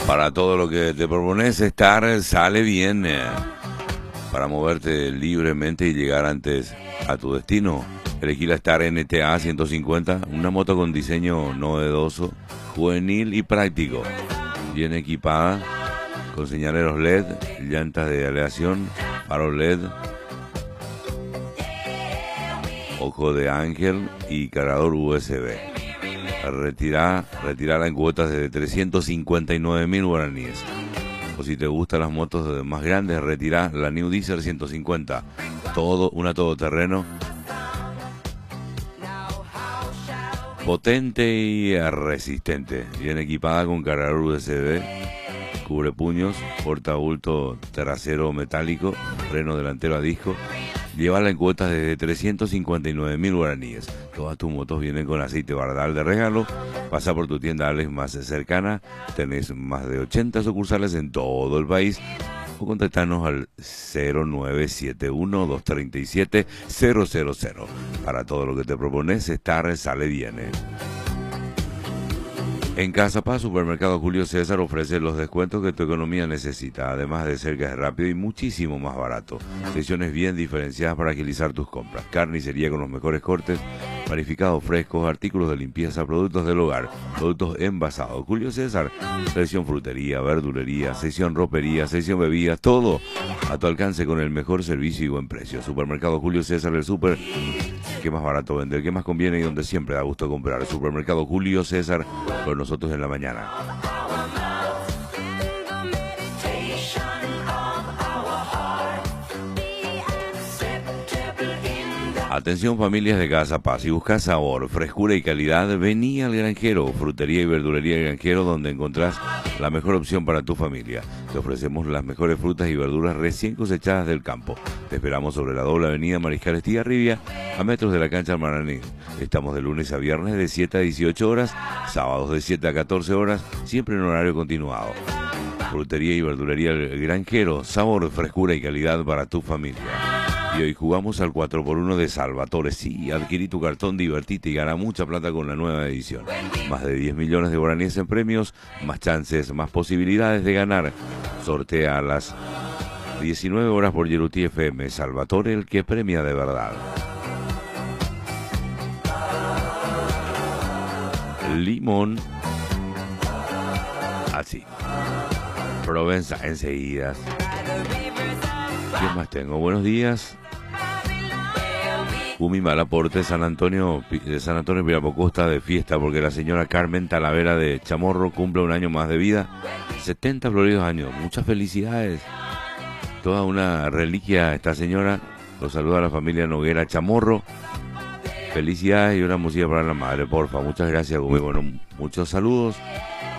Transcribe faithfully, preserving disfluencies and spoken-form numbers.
Para todo lo que te propones estar, sale bien. eh, Para moverte libremente y llegar antes a tu destino. Elegí la Star N T A ciento cincuenta, una moto con diseño novedoso, juvenil y práctico. Bien equipada, con señaleros L E D, llantas de aleación, faros L E D, ojo de ángel y cargador U S B. Retirar, retirarla en cuotas de trescientos cincuenta y nueve mil guaraníes. O si te gustan las motos más grandes, retirá la New Diesel ciento cincuenta. Todo, una todoterreno. Potente y resistente. Bien equipada con cargador U S B, cubre puños, portabulto trasero metálico, freno delantero a disco. Llévala en cuotas de trescientos cincuenta y nueve mil guaraníes. Todas tus motos vienen con aceite Bardal de regalo. Pasa por tu tienda Alex más cercana. Tenés más de ochenta sucursales en todo el país. O contactanos al cero nueve siete uno, dos tres siete, cero cero cero. Para todo lo que te propones, estar sale bien. ¿eh? En Casa Paz, Supermercado Julio César ofrece los descuentos que tu economía necesita, además de ser que es rápido y muchísimo más barato. Secciones bien diferenciadas para agilizar tus compras. Carnicería con los mejores cortes, panificados frescos, artículos de limpieza, productos del hogar, productos envasados. Julio César, sección frutería, verdulería, sección ropería, sección bebidas, todo a tu alcance con el mejor servicio y buen precio. Supermercado Julio César, el súper que más barato vender, que más conviene y donde siempre da gusto comprar. Supermercado Julio César, con nosotros en la mañana. Atención familias de Casa Paz, si buscas sabor, frescura y calidad, vení al Granjero, frutería y verdulería El Granjero, donde encontrás la mejor opción para tu familia. Te ofrecemos las mejores frutas y verduras recién cosechadas del campo. Te esperamos sobre la doble avenida Mariscal Estigarribia, a metros de la cancha Maraní. Estamos de lunes a viernes de siete a dieciocho horas, sábados de siete a catorce horas, siempre en horario continuado. Frutería y verdulería El Granjero, sabor, frescura y calidad para tu familia. Y hoy jugamos al cuatro por uno de Salvatore. Sí, adquirí tu cartón, divertite y gana mucha plata con la nueva edición. Más de diez millones de guaraníes en premios, más chances, más posibilidades de ganar. Sortea a las diecinueve horas por Yeruti F M. Salvatore, el que premia de verdad. Limón. Así. Provenza, enseguida. ¿Qué más tengo? Buenos días. Umi Malaporte, San Antonio, de San Antonio Pirapocosta de fiesta porque la señora Carmen Talavera de Chamorro cumple un año más de vida. setenta floridos años. Muchas felicidades. Toda una reliquia esta señora. Los saluda a la familia Noguera Chamorro. Felicidades y una música para la madre, porfa. Muchas gracias, Umi. Bueno, muchos saludos.